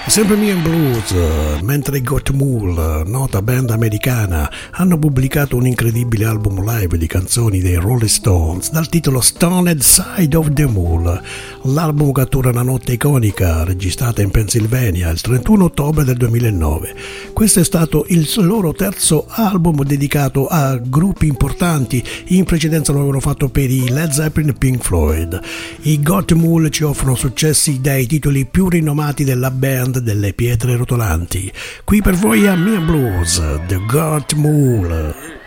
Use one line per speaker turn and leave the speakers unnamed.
Sempre Me and Blues, mentre i Got Mule, nota band americana, hanno pubblicato un incredibile album live di canzoni dei Rolling Stones dal titolo Stoned Side of the Mule. L'album cattura una notte iconica registrata in Pennsylvania il 31 ottobre del 2009. Questo è stato il loro terzo album dedicato a gruppi importanti, in precedenza lo avevano fatto per i Led Zeppelin e Pink Floyd. I Got Mule ci offrono successi dai titoli più rinomati della band delle pietre rotolanti. Qui per voi a Mia Blues, The Got Mule.